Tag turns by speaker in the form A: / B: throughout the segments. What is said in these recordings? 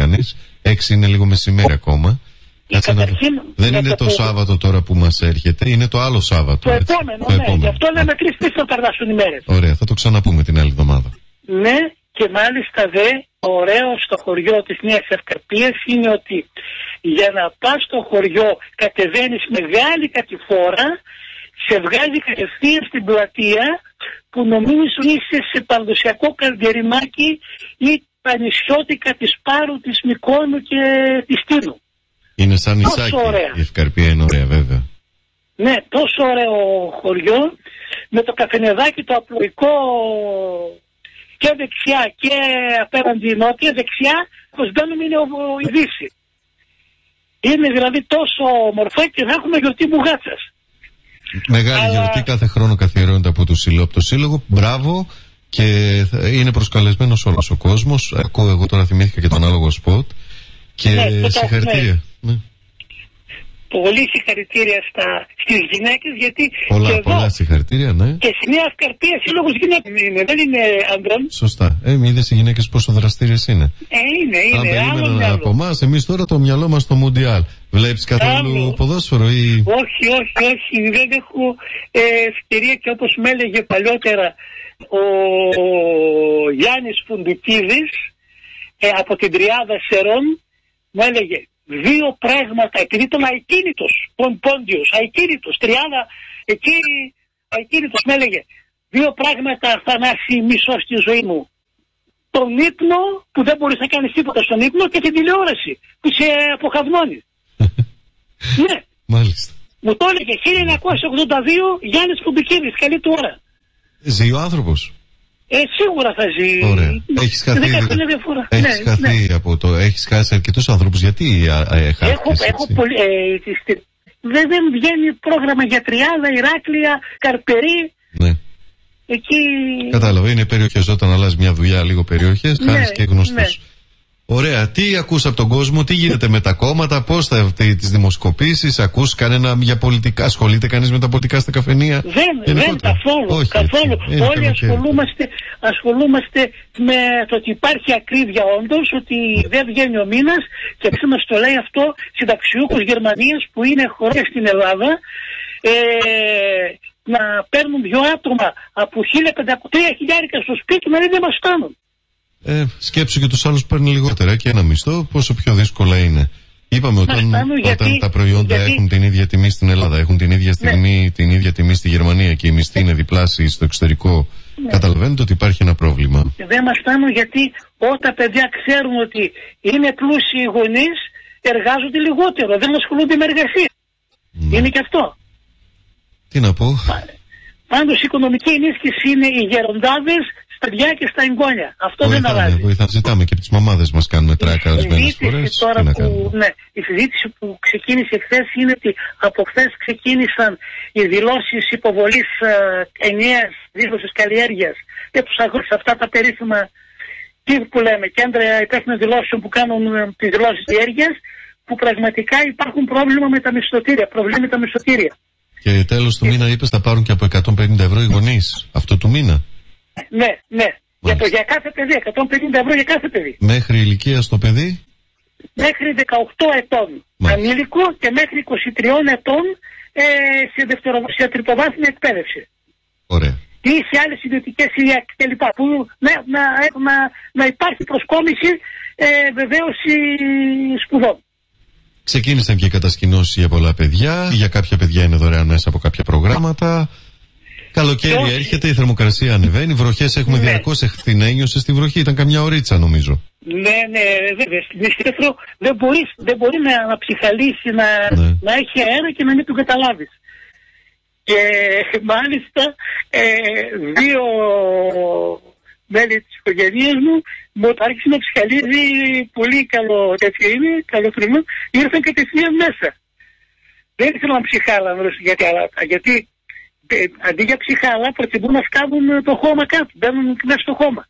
A: κανείς. 6 είναι λίγο μεσημέρι ακόμα. Δεν είναι το Σάββατο τώρα που μας έρχεται, είναι το άλλο Σάββατο.
B: Το επόμενο. Γι' αυτό λέμε 3 θα περάσουν οι μέρες.
A: Ωραία, θα το ξαναπούμε την άλλη εβδομάδα.
B: Ναι, και μάλιστα ωραίο στο χωριό της Νέας Ευκαρπίας είναι ότι για να πας στο χωριό κατεβαίνεις μεγάλη κατηφόρα, σε βγάζει κατευθείαν στην πλατεία που νομίζεις ότι είσαι σε παραδοσιακό καρδιερημάκι ή τα νησιώτικα της Πάρου, της Μυκόνου και της Τίνου.
A: Είναι σαν νησάκι, η Ευκαρπία είναι ωραία βέβαια.
B: Ναι, τόσο ωραίο χωριό, με το καφενεδάκι το απλοϊκό και δεξιά και απέναντι νότια, δεξιά πως μπαίνουμε είναι η Δύση. Είναι δηλαδή τόσο όμορφο και θα έχουμε γιορτή μπουγάτσας.
A: Μεγάλη γιορτή κάθε χρόνο καθιερώνεται από το Σύλλογο. Μπράβο, και είναι προσκαλεσμένος όλος ο κόσμος. Εγώ τώρα θυμήθηκα και το ανάλογο σποτ. Και συγχαρητήρια. Ναι.
B: Πολύ συγχαρητήρια στις γυναίκες, γιατί
A: πολλά συγχαρητήρια, ναι.
B: Και στη Νέα Ευκαρπία σύλλογος γυναίκων είναι, δεν είναι άντρων.
A: Σωστά. Είδες οι γυναίκες πόσο δραστήριες είναι.
B: Είναι.
A: Αν περίμεναν από εμάς, εμείς τώρα το μυαλό μας στο Μουντιάλ. Βλέπεις καθόλου ποδόσφαιρο ή...
B: Όχι, δεν έχω ευκαιρία, και όπως με έλεγε παλιότερα ο Γιάννης Φουντουκίδης από την Τριάδα Σερών, μου έλεγε 2 πράγματα, επειδή ήταν αικίνητος, Πόντιος, αικίνητος, Τριάδα, εκεί αικίνητος, με έλεγε 2 πράγματα, Θανάση, μισώ στη ζωή μου. Τον ύπνο, που δεν μπορείς να κάνεις τίποτα στον ύπνο, και την τηλεόραση που σε αποχαυνώνει. Ναι.
A: Μάλιστα.
B: Μου το έλεγε 1982 Γιάννης Φουντουκίδης, καλή του ώρα.
A: Ζει ο άνθρωπος.
B: Σίγουρα θα ζει.
A: Ωραία. Έχεις χαθεί από το... Έχεις χάσει αρκετούς ανθρώπους. Γιατί χάθηκες?
B: Έχω πολύ... δεν βγαίνει πρόγραμμα για Τριάδα, Ηράκλεια, Καρπερή.
A: Ναι.
B: Εκεί...
A: Κατάλαβα, είναι περιοχές. Όταν αλλάζει μια δουλειά λίγο περιοχές, χάνεις και γνωστούς. Ναι. Ωραία. Τι ακούς από τον κόσμο, τι γίνεται με τα κόμματα, πώς τις δημοσκοπήσεις, ακούς κανένα για πολιτικά, ασχολείται κανείς με τα πολιτικά στα καφενεία?
B: Δεν καθόλου.
A: Όχι,
B: καθόλου. Όλοι ασχολούμαστε με το ότι υπάρχει ακρίβεια όντως, ότι δεν βγαίνει ο μήνας, και αυτό μας το λέει αυτό συνταξιούχος Γερμανίας που είναι χωρές στην Ελλάδα, να παίρνουν 2 άτομα από 1.500 στο σπίτι, να δεν μας φτάνουν.
A: Σκέψου και τους άλλους παίρνουν λιγότερα και ένα μισθό, πόσο πιο δύσκολα είναι. Είπαμε όταν τα προϊόντα έχουν την ίδια τιμή στην Ελλάδα, έχουν την ίδια στιγμή την ίδια τιμή στη Γερμανία και οι μισθοί είναι διπλάσιοι στο εξωτερικό, καταλαβαίνετε ότι υπάρχει ένα πρόβλημα.
B: Δεν μας φτάνουν, γιατί όταν παιδιά ξέρουν ότι είναι πλούσιοι οι γονείς, εργάζονται λιγότερο, δεν ασχολούνται με εργασία. Είναι και αυτό.
A: Τι να πω.
B: Πάντως η οικονομική ενίσχυση είναι οι γεροντάδες, στα παιδιά και στα εγγόνια. Αυτό δεν αλλάζει.
A: Ζητάμε και τις μαμάδες μας, κάνουμε τράκα ορισμένες φορές.
B: Η συζήτηση που ξεκίνησε χθες είναι ότι από χθες ξεκίνησαν οι δηλώσεις υποβολής ενιαίας δήλωσης καλλιέργειας και τους αγρότες, αυτά τα περίφημα που λέμε, κέντρα υπεύθυνων δηλώσεων που κάνουν τις δηλώσεις καλλιέργειας, που πραγματικά υπάρχουν πρόβλημα με τα μισθωτήρια. Και
A: τέλος του μήνα είπες θα πάρουν και από 150 ευρώ οι γονείς, αυτό του μήνα.
B: Ναι. Για κάθε παιδί, 150 ευρώ για κάθε παιδί.
A: Μέχρι ηλικία στο παιδί?
B: Μέχρι 18 ετών ανήλικο και μέχρι 23 ετών σε τριτοβάθμια εκπαίδευση.
A: Ωραία.
B: Ή σε άλλες ιδιωτικές κλπ. Που να υπάρχει προσκόμιση βεβαίως σπουδών.
A: Ξεκίνησαν και οι κατασκηνώσεις για πολλά παιδιά. Για κάποια παιδιά είναι δωρεάν μέσα από κάποια προγράμματα. Καλοκαίρι έρχεται, η θερμοκρασία ανεβαίνει, βροχές έχουμε διαρκώς. Εχθήν ένιωσε στη βροχή, ήταν καμιά ωρίτσα νομίζω.
B: Ναι, βέβαια. Στην Ιστρέφρο δεν μπορεί να ψυχαλίσει, να έχει αέρα και να μην τον καταλάβεις. Και μάλιστα 2 μέλη της οικογένειας μου άρχισε να ψυχαλίζει πολύ καλό τέτοιο είναι, καλό χρήμα, ήρθαν κατευθείαν μέσα. Δεν ήθελα να ψυχάλα γιατί αντί για ψυχάλα προτιμούν να σκάβουν το χώμα κάτω, μπαίνουν μέσα στο χώμα.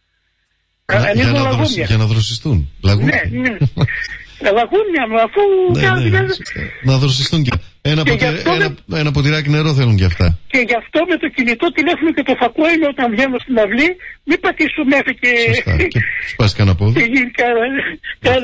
A: Για να δροσιστούν.
B: Ναι. Λαγούνια μου, αφού
A: να δροσιστούν και ένα ποτηράκι νερό θέλουν κι αυτά.
B: Και γι' αυτό με το κινητό τηλέφωνο και το φακό είναι όταν βγαίνω στην αυλή, μην πατήσω μέσα και
A: σπάσει κανένα πόδι.